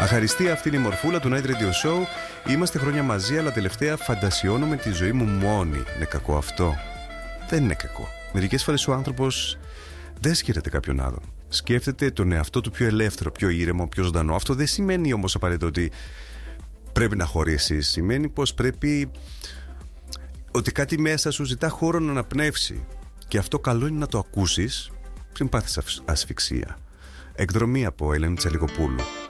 Αχαριστία, αυτή είναι η μορφούλα του Night Radio Show. Είμαστε χρόνια μαζί, αλλά τελευταία φαντασιώνομαι τη ζωή μου μόνη. Είναι κακό αυτό? Δεν είναι κακό. Μερικές φορές ο άνθρωπος δεν σκέφτεται κάποιον άλλον. Σκέφτεται τον εαυτό του πιο ελεύθερο, πιο ήρεμο, πιο ζωντανό. Αυτό δεν σημαίνει όμως απαραίτητα ότι πρέπει να χωρίσεις. Σημαίνει πως πρέπει, ότι κάτι μέσα σου ζητά χώρο να αναπνεύσει. Και αυτό καλό είναι να το ακούσεις πριν πάθεις ασφυξία. Εκδρομή από Ελένη Τσαλικοπούλου.